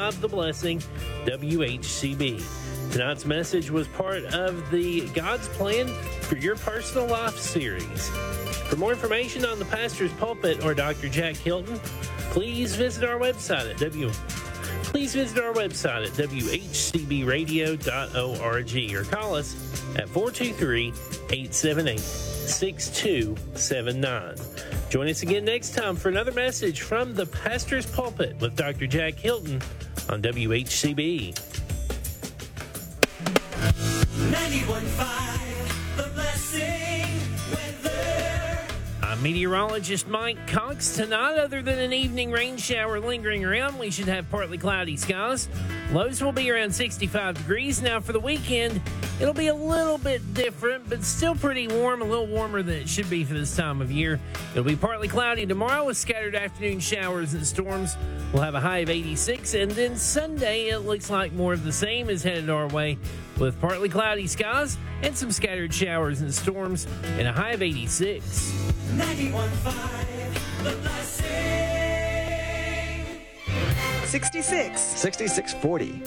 of the Blessing, WHCB. Tonight's message was part of the God's Plan for Your Personal Life series. For more information on the pastor's pulpit or Dr. Jack Hilton, please visit our website at WHCBradio.org or call us at 423-878-6279. Join us again next time for another message from the pastor's pulpit with Dr. Jack Hilton on WHCB. 91.5 The Blessing weather. I'm meteorologist Mike Cox. Tonight, other than an evening rain shower lingering around, we should have partly cloudy skies. Lows will be around 65 degrees. Now, for the weekend, it'll be a little bit different, but still pretty warm, a little warmer than it should be for this time of year. It'll be partly cloudy tomorrow with scattered afternoon showers and storms. We'll have a high of 86, and then Sunday, it looks like more of the same is headed our way with partly cloudy skies and some scattered showers and storms and a high of 86. 91.5 The Blessing. 66. 6640.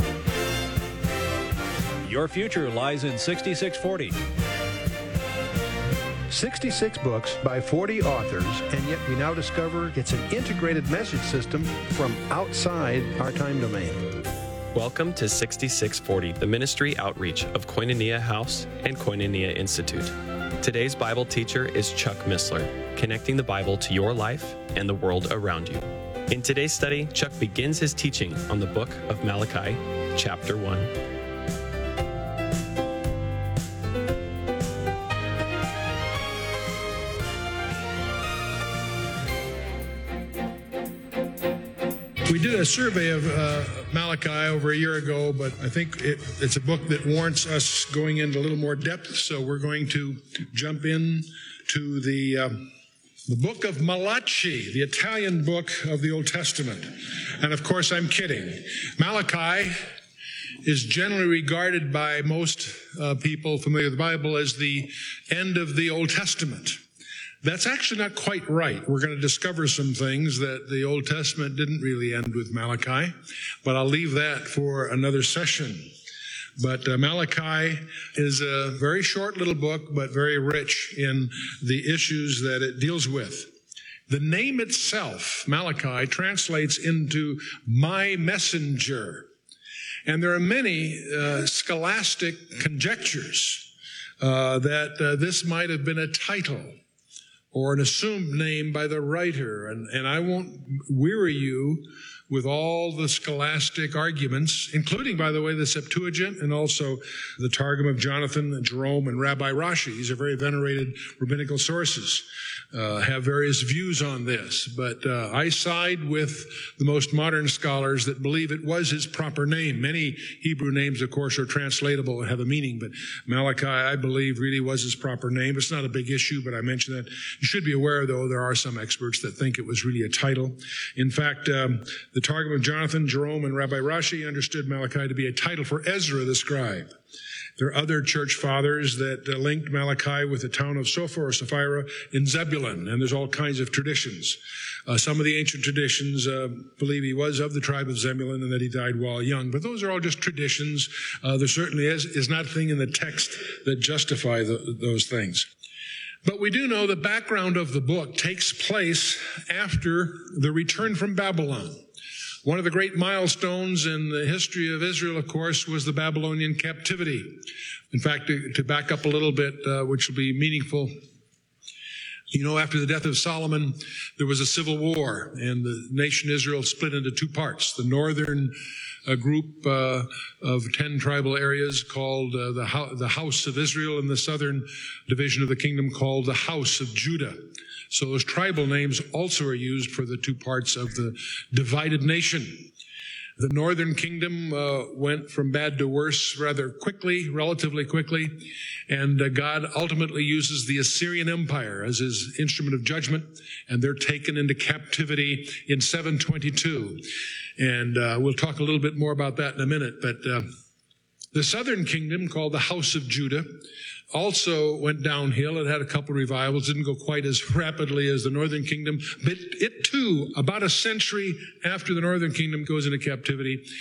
Your future lies in 6640. 66 books by 40 authors, and yet we now discover it's an integrated message system from outside our time domain. Welcome to 6640, the ministry outreach of Koinonia House and Koinonia Institute. Today's Bible teacher is Chuck Missler, connecting the Bible to your life and the world around you. In today's study, Chuck begins his teaching on the book of Malachi, chapter 1. We did a survey of Malachi over a year ago, but I think it's a book that warrants us going into a little more depth, so we're going to jump in to the book of Malachi, the Italian book of the Old Testament. And of course, I'm kidding. Malachi is generally regarded by most people familiar with the Bible as the end of the Old Testament. That's actually not quite right. We're going to discover some things that the Old Testament didn't really end with Malachi, but I'll leave that for another session. But Malachi is a very short little book, but very rich in the issues that it deals with. The name itself, Malachi, translates into my messenger. And there are many scholastic conjectures that this might have been a title or an assumed name by the writer. And I won't weary you with all the scholastic arguments, including, by the way, the Septuagint and also the Targum of Jonathan, Jerome, and Rabbi Rashi. These are very venerated rabbinical sources, have various views on this. But I side with the most modern scholars that believe it was his proper name. Many Hebrew names, of course, are translatable and have a meaning, but Malachi, I believe, really was his proper name. It's not a big issue, but I mention that. You should be aware, though, there are some experts that think it was really a title. In fact, the Targum of Jonathan, Jerome, and Rabbi Rashi understood Malachi to be a title for Ezra the scribe. There are other church fathers that linked Malachi with the town of Sophar or Sapphira in Zebulun, and there's all kinds of traditions. Some of the ancient traditions believe he was of the tribe of Zebulun and that he died while young, but those are all just traditions. There certainly is nothing in the text that justify those things. But we do know the background of the book takes place after the return from Babylon. One of the great milestones in the history of Israel, of course, was the Babylonian captivity. In fact, to back up a little bit, which will be meaningful, you know, after the death of Solomon, there was a civil war, and the nation Israel split into two parts. The northern group of 10 tribal areas called the House of Israel, and the southern division of the kingdom called the House of Judah. So those tribal names also are used for the two parts of the divided nation. The northern kingdom went from bad to worse rather quickly, relatively quickly, and God ultimately uses the Assyrian Empire as his instrument of judgment, and they're taken into captivity in 722. And we'll talk a little bit more about that in a minute, but the southern kingdom, called the House of Judah, also went downhill. It had a couple of revivals, didn't go quite as rapidly as the northern kingdom, but it too, about a century after the northern kingdom goes into captivity,